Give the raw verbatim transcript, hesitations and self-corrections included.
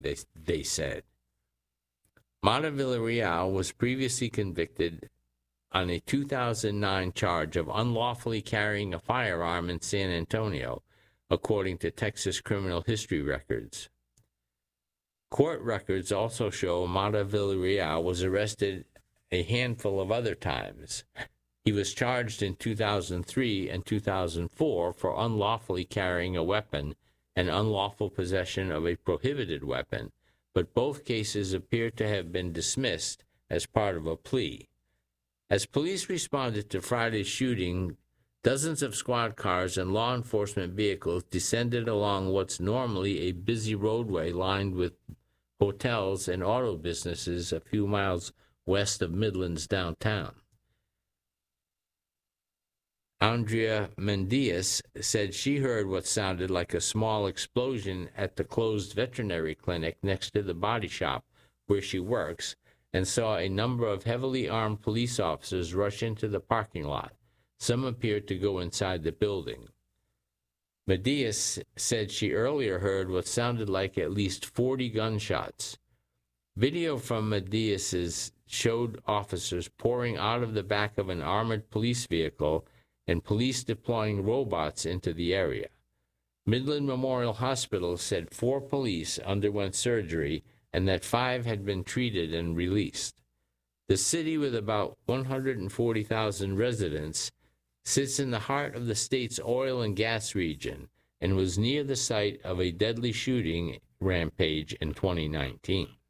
they, they said. Mata Villarreal was previously convicted on a two thousand nine charge of unlawfully carrying a firearm in San Antonio, according to Texas criminal history records. Court records also show Mata Villarreal was arrested a handful of other times. He was charged in two thousand three and two thousand four for unlawfully carrying a weapon and unlawful possession of a prohibited weapon, but both cases appear to have been dismissed as part of a plea. As police responded to Friday's shooting, dozens of squad cars and law enforcement vehicles descended along what's normally a busy roadway lined with hotels and auto businesses a few miles west of Midland's downtown. Andrea Mendias said she heard what sounded like a small explosion at the closed veterinary clinic next to the body shop where she works, and saw a number of heavily armed police officers rush into the parking lot. Some appeared to go inside the building. Medias said she earlier heard what sounded like at least forty gunshots. Video from Medias's showed officers pouring out of the back of an armored police vehicle and police deploying robots into the area. Midland Memorial Hospital said four police underwent surgery and that five had been treated and released. The city, with about one hundred forty thousand residents, sits in the heart of the state's oil and gas region and was near the site of a deadly shooting rampage in twenty nineteen.